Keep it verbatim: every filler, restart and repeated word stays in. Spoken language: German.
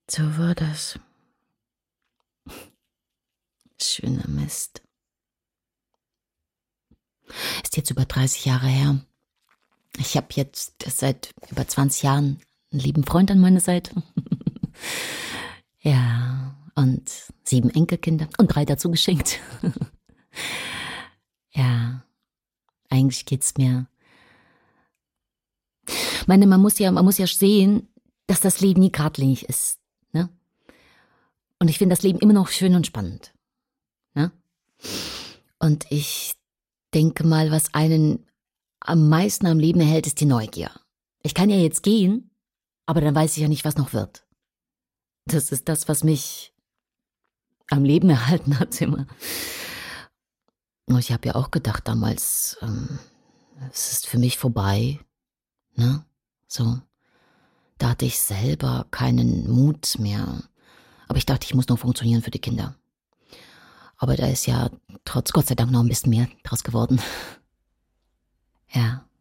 So war das. Schöner Mist. Ist jetzt über dreißig Jahre her. Ich habe jetzt seit über zwanzig Jahren einen lieben Freund an meiner Seite. Ja, und sieben Enkelkinder und drei dazu geschenkt. Ja, eigentlich geht's mir. Ich meine, man muss ja, man muss ja sehen, dass das Leben nie geradlinig ist, ne? Und ich finde das Leben immer noch schön und spannend, ne? Und ich denke mal, was einen am meisten am Leben erhält, ist die Neugier. Ich kann ja jetzt gehen, aber dann weiß ich ja nicht, was noch wird. Das ist das, was mich am Leben erhalten hat immer. Und ich habe ja auch gedacht damals, ähm, es ist für mich vorbei, ne? So. Da hatte ich selber keinen Mut mehr. Aber ich dachte, ich muss noch funktionieren für die Kinder. Aber da ist ja trotz Gott sei Dank noch ein bisschen mehr draus geworden. Ja.